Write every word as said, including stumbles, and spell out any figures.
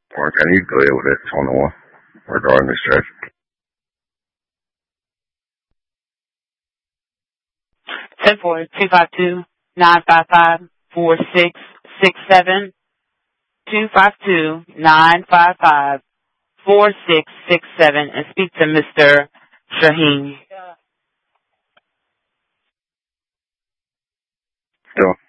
Or can you go ahead with that twenty-one regarding the stretch? ten four, two five two, nine five five, four six six seven. two five two, nine five five, four six six seven and speak to Mister Shaheen. Still.